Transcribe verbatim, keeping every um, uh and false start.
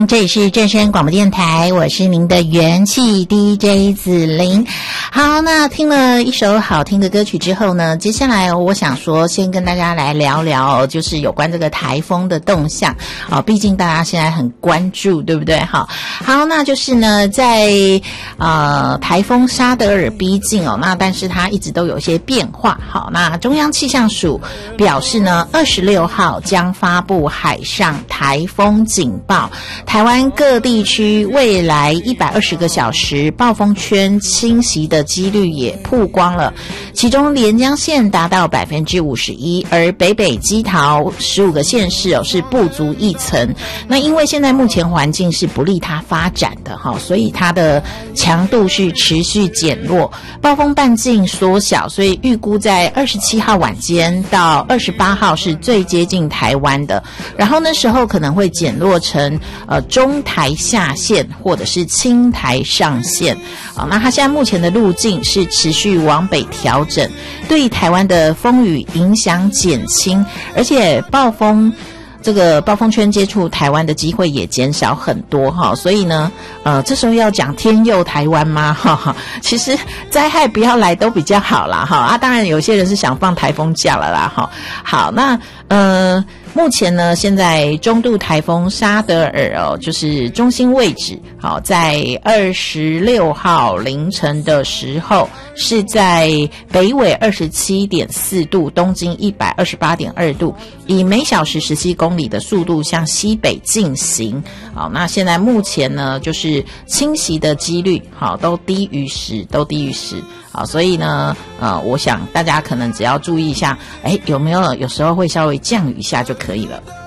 这里是正声广播电台，我是您的元气 D J 子琳。好，那听了一首好听的歌曲之后呢，接下来我想说先跟大家来聊聊就是有关这个台风的动向啊，毕竟大家现在很关注，对不对？好，好，那就是呢在呃台风沙德尔逼近哦，那但是它一直都有一些变化。好，那中央气象署表示呢，二十六号将发布海上台风警报，台湾各地区未来一百二十个小时暴风圈侵袭的几率也曝光了，其中连江县达到 百分之五十一， 而北北基桃十五个县市哦是不足一层。那因为现在目前环境是不利它发展的哈，所以它的强度是持续减弱，暴风半径缩小，所以预估在二十七号晚间到二十八号是最接近台湾的，然后那时候可能会减弱成呃中台下线或者是轻台上线啊。那它现在目前的路径是持续往北调整，对台湾的风雨影响减轻，而且暴风这个暴风圈接触台湾的机会也减少很多哈，所以呢，呃，这时候要讲天佑台湾吗？哈哈，其实灾害不要来都比较好啦哈啊，当然有些人是想放台风假了啦哈。好，那呃。目前呢，现在中度台风沙德尔哦，就是中心位置，好，在二十六号凌晨的时候是在北纬 二十七点四度，东经 一百二十八点二度，以每小时十七公里的速度向西北进行。好，那现在目前呢，就是侵袭的几率好都低于十，都低于十。好，所以呢，呃，我想大家可能只要注意一下，哎，有没有有时候会稍微降雨一下就可以了。